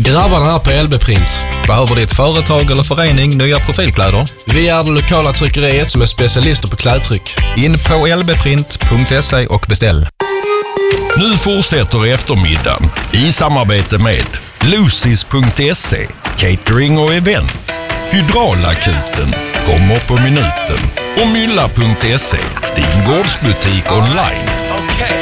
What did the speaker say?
Grabbarna här på LB Print. Behöver ditt företag eller förening nya profilkläder? Vi är det lokala tryckeriet som är specialister på klädtryck. In på lbprint.se och beställ. Nu fortsätter eftermiddagen i samarbete med Lucis.se, catering och event. Hydraulakuten kommer på minuten och Mylla.se, din gårdsbutik online.